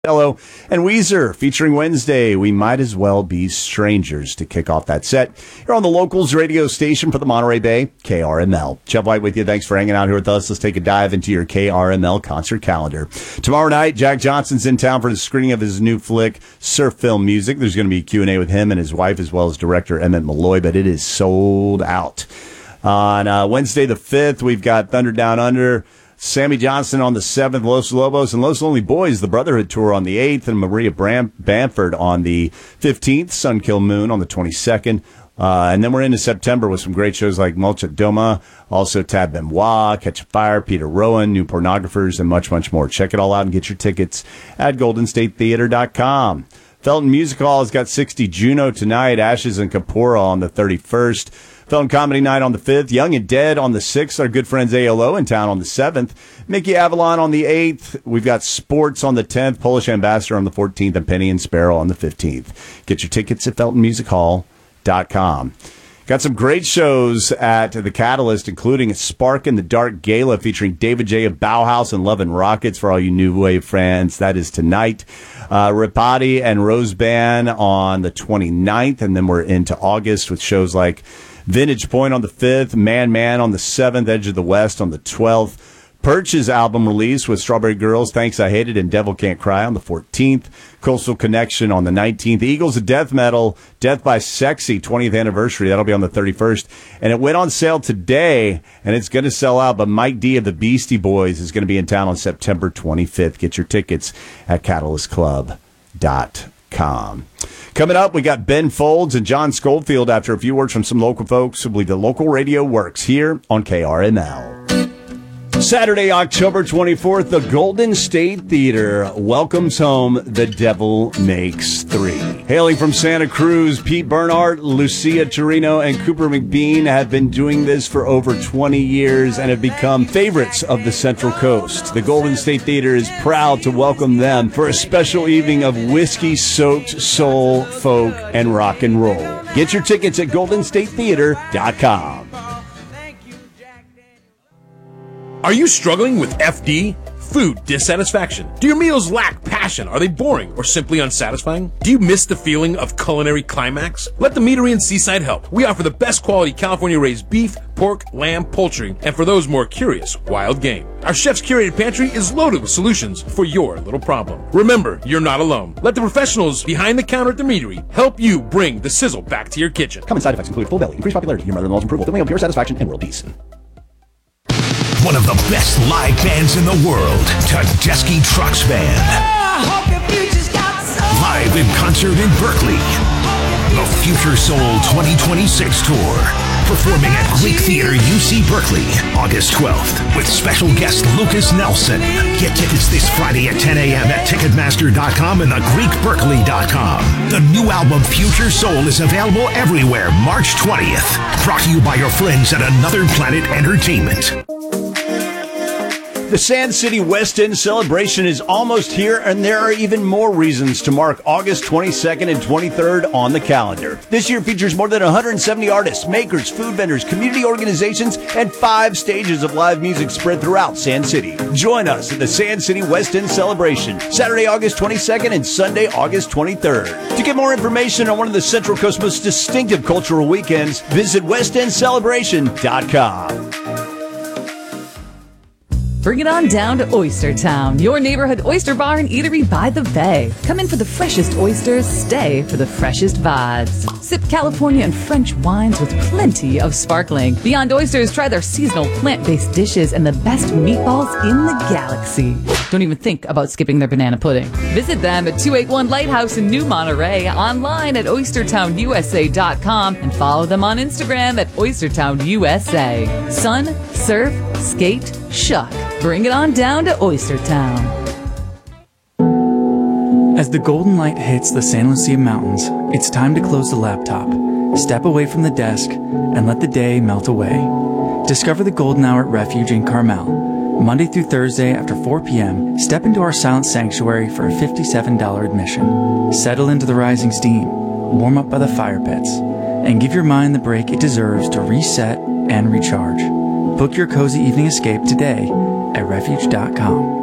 Hello, and Weezer featuring Wednesday. We might as well be strangers to kick off that set. You're on the Locals radio station for the Monterey Bay, KRML. Jeff White with you. Thanks for hanging out here with us. Let's take a dive into your KRML concert calendar. Tomorrow night, Jack Johnson's in town for the screening of his new flick, Surf Film Music. There's going to be a Q&A with him and his wife, as well as director Emmett Malloy, but it is sold out. On Wednesday the 5th, we've got Thunder Down Under, Sammy Johnson on the 7th, Los Lobos and Los Lonely Boys, the Brotherhood Tour on the 8th, and Maria Bamford on the 15th, Sunkill Moon on the 22nd. And then we're into September with some great shows like Mulch at Doma, also Tab Benoit, Catch a Fire, Peter Rowan, New Pornographers, and much, much more. Check it all out and get your tickets at GoldenStateTheater.com. Felton Music Hall has got 60 Juno tonight, Ashes and Kapora on the 31st. Felton Comedy Night on the 5th, Young and Dead on the 6th, our good friends ALO in town on the 7th, Mickey Avalon on the 8th, we've got Sports on the 10th, Polish Ambassador on the 14th, and Penny and Sparrow on the 15th. Get your tickets at FeltonMusicHall.com. Got some great shows at the Catalyst, including Spark in the Dark Gala featuring David J. of Bauhaus and Love and Rockets for all you New Wave fans. That is tonight. Ripati and Rose Band on the 29th, and then we're into August with shows like Vintage Point on the 5th, Man on the 7th, Edge of the West on the 12th, Perch's album release with Strawberry Girls, Thanks I Hate It, and Devil Can't Cry on the 14th, Coastal Connection on the 19th, Eagles of Death Metal, Death by Sexy, 20th anniversary, that'll be on the 31st, and it went on sale today, and it's going to sell out, but Mike D of the Beastie Boys is going to be in town on September 25th. Get your tickets at CatalystClub.com. Coming up, we got Ben Folds and John Schofield after a few words from some local folks who believe the local radio works here on KRML. Saturday, October 24th, the Golden State Theater welcomes home The Devil Makes Three. Hailing from Santa Cruz, Pete Bernhardt, Lucia Torino, and Cooper McBean have been doing this for over 20 years and have become favorites of the Central Coast. The Golden State Theater is proud to welcome them for a special evening of whiskey-soaked soul, folk, and rock and roll. Get your tickets at GoldenStateTheater.com. Are you struggling with FD? Food dissatisfaction? Do your meals lack passion? Are they boring or simply unsatisfying? Do you miss the feeling of culinary climax? Let the Meadery in Seaside help. We offer the best quality California-raised beef, pork, lamb, poultry, and for those more curious, wild game. Our chef's curated pantry is loaded with solutions for your little problem. Remember, you're not alone. Let the professionals behind the counter at the Meadery help you bring the sizzle back to your kitchen. Common side effects include full belly, increased popularity, your mother-in-law's approval, feeling of pure satisfaction, and world peace. One of the best live bands in the world, Tedeschi Trucks Band. Live in concert in Berkeley. The Future Soul 2026 Tour. Performing at Greek Theater UC Berkeley, August 12th, with special guest Lucas Nelson. Get tickets this Friday at 10 a.m. at Ticketmaster.com and thegreekberkeley.com. The new album Future Soul is available everywhere March 20th. Brought to you by your friends at Another Planet Entertainment. The Sand City West End celebration is almost here, and there are even more reasons to mark August 22nd and 23rd on the calendar. This year features more than 170 artists, makers, food vendors, community organizations, and 5 stages of live music spread throughout Sand City. Join us at the Sand City West End celebration, Saturday, August 22nd and Sunday, August 23rd. To get more information on one of the Central Coast's most distinctive cultural weekends, visit westendcelebration.com. Bring it on down to Oyster Town, your neighborhood oyster bar and eatery by the bay. Come in for the freshest oysters, stay for the freshest vibes. Sip California and French wines with plenty of sparkling. Beyond Oysters, try their seasonal plant-based dishes and the best meatballs in the galaxy. Don't even think about skipping their banana pudding. Visit them at 281 Lighthouse in New Monterey, online at oystertownusa.com, and follow them on Instagram at oystertownusa. Sun, surf, skate, shuck. Bring it on down to Oyster Town. As the golden light hits the San Lucia Mountains, it's time to close the laptop, step away from the desk, and let the day melt away. Discover the golden hour at Refuge in Carmel. Monday through Thursday after 4 p.m., step into our silent sanctuary for a $57 admission. Settle into the rising steam, warm up by the fire pits, and give your mind the break it deserves to reset and recharge. Book your cozy evening escape today at refuge.com.